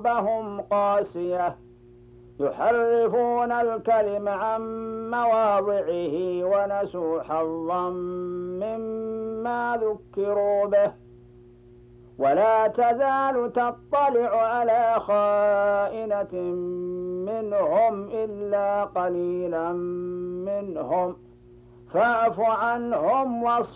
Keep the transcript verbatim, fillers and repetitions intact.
قلوبهم قاسية يحرفون الكلم عن مواضعه ونسوا حظا مما ذكروا به ولا تزال تطلع على خائنة منهم إلا قليلا منهم فاعف عنهم واصفح